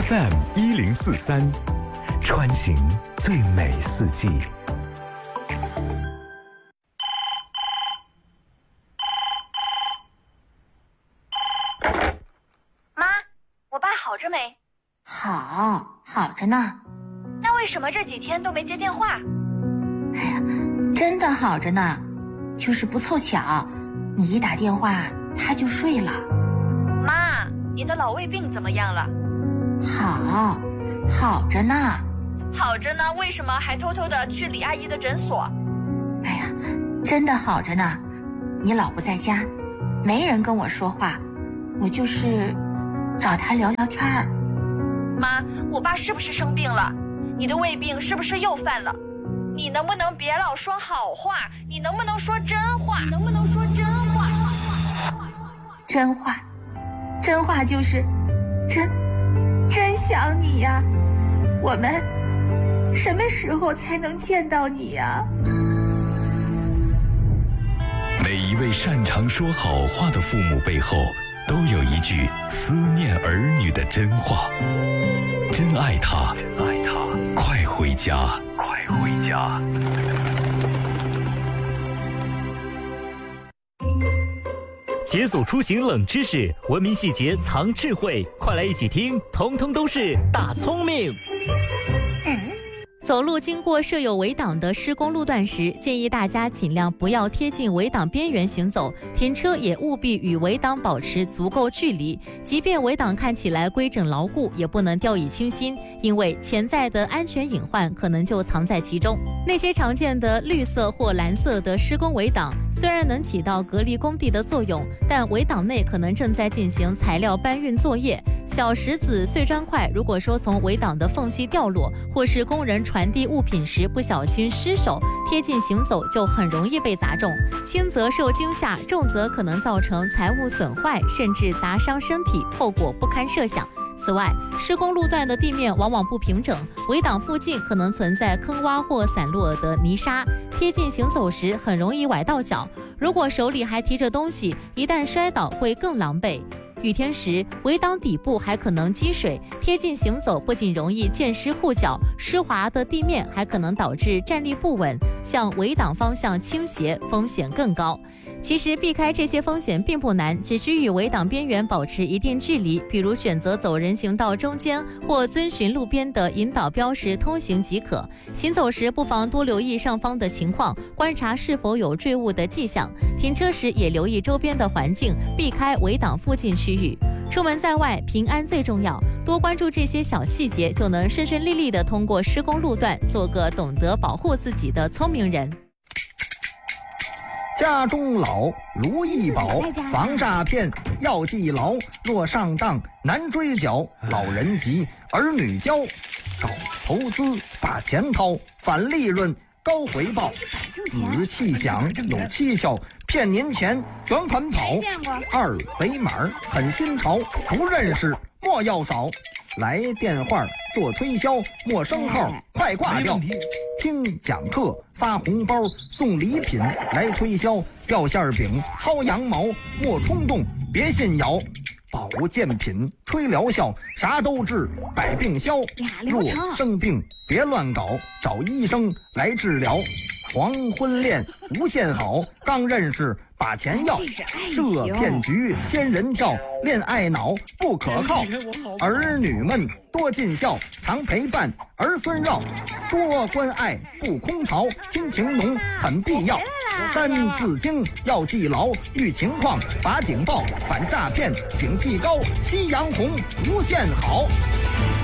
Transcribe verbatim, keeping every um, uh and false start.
F M 一零四三，穿行最美四季。 妈，我爸好着没？ 好，好着呢。 那为什么这几天都没接电话？ 哎呀，真的好着呢，就是不凑巧，你一打电话他就睡了。 妈，你的老胃病怎么样了？ 好，好着呢。 好着呢，为什么还偷偷的去李阿姨的诊所？ 哎呀，真的好着呢。你老不在家，没人跟我说话，我就是找他聊聊天儿。 妈，我爸是不是生病了？你的胃病是不是又犯了？你能不能别老说好话？你能不能说真话？能不能说真话？ 真话，真话就是真真想你呀。我们什么时候才能见到你呀？ 每一位擅长说好话的父母背后，都有一句思念儿女的真话。真爱他，真爱他，快回家，快回家。 解锁出行冷知识，文明细节藏智慧，快来一起听，通通都是大聪明。 走路经过设有围挡的施工路段时，建议大家尽量不要贴近围挡边缘行走，停车也务必与围挡保持足够距离。即便围挡看起来规整牢固，也不能掉以轻心，因为潜在的安全隐患可能就藏在其中。那些常见的绿色或蓝色的施工围挡，虽然能起到隔离工地的作用，但围挡内可能正在进行材料搬运作业。小石子、碎砖块如果说从围挡的缝隙掉落，或是工人传递物品时不小心失手贴近行走，就很容易被砸中，轻则受惊吓，重则可能造成财物损坏，甚至砸伤身体，后果不堪设想。此外，施工路段的地面往往不平整，围挡附近可能存在坑洼或散落的泥沙，贴近行走时很容易崴到脚。如果手里还提着东西，一旦摔倒会更狼狈。雨天时，围挡底部还可能积水，贴近行走不仅容易溅湿护脚，湿滑的地面还可能导致站立不稳，向围挡方向倾斜，风险更高。其实避开这些风险并不难，只需与围挡边缘保持一定距离，比如选择走人行道中间或遵循路边的引导标识通行即可。行走时不妨多留意上方的情况，观察是否有坠物的迹象。停车时也留意周边的环境，避开围挡附近区域。出门在外，平安最重要，多关注这些小细节，就能顺顺利利地通过施工路段，做个懂得保护自己的聪明人。 家中老如意宝，防诈骗要记牢。若上当难追缴，老人急儿女教。搞投资把钱掏，返利润高回报。仔细想有蹊跷，骗您钱卷款跑。二维码很新潮，不认识莫要扫。来电话做推销，陌生号快挂掉。听讲课发红包送礼品，来推销掉馅饼薅羊毛，莫冲动别信谣。保健品吹疗效，啥都治百病消。若生病别乱搞，找医生来治疗。黄昏恋无限好，刚认识把钱要。设骗局仙人跳，恋爱脑不可靠。儿女们多尽孝，常陪伴儿孙绕。多关爱不空巢，亲情浓很必要。三字经要记牢，遇情况把警报，反诈骗警惕高。夕阳红无限好。